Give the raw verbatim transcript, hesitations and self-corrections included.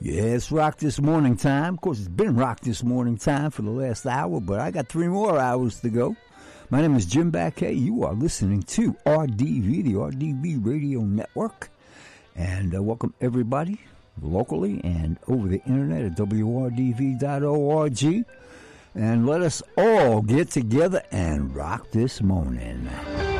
Yeah, it's rock this morning time. Of course, it's been rock this morning time for the last hour, but I got three more hours to go. My name is Jim Baquet. You are listening to R D V, the R D V Radio Network. And uh, welcome everybody locally and over the internet at W R D V dot org. And let us all get together and rock this morning.